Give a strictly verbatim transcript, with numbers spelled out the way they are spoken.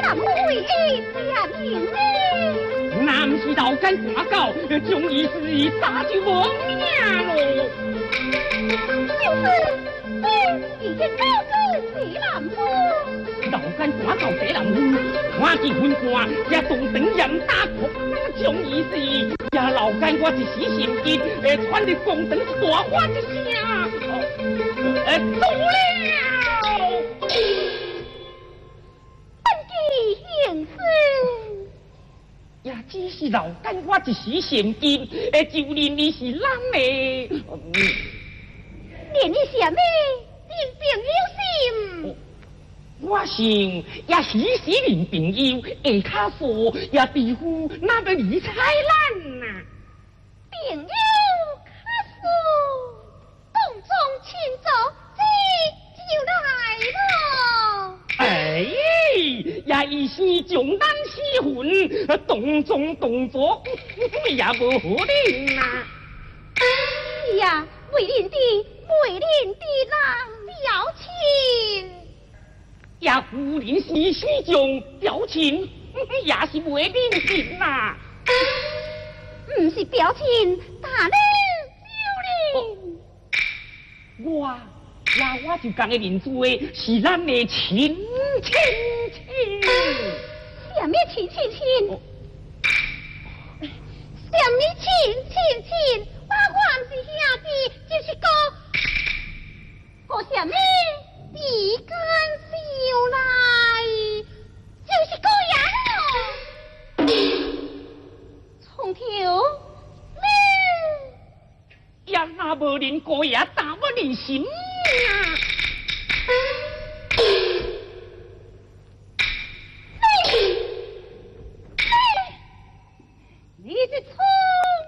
怎会这名呢？ 南是老奸官狗，将伊是打就无命咯。 就是你已经告诉谁南夫？ 老奸官狗谁南夫？看见昏官，也动等人打哭，将伊是也老奸我一时心急，诶，传入宫灯大喊一声，诶，走了。 本地行事。 也只是老奸我一时心急，诶，就认你是咱的。 连你什么认朋友心？ 我想也时时认朋友，下骹数也地夫哪要理睬咱呐？ 朋友卡数，洞中亲族这就来了。 哎，也意思将咱死魂动中动作，也无可能呐。 是呀，为恁的为恁的人表情。 也夫人时时将表情，也是袂认真呐。 唔是表情，打恁就恁。 我，那我就讲的认做是咱的亲亲亲。 什么亲亲亲？什么亲亲亲？我我唔是兄弟，就是哥。哥什么？比干烧来，就是哥呀！从头， 你也那无人哥也打我人心啊！ 你你这错！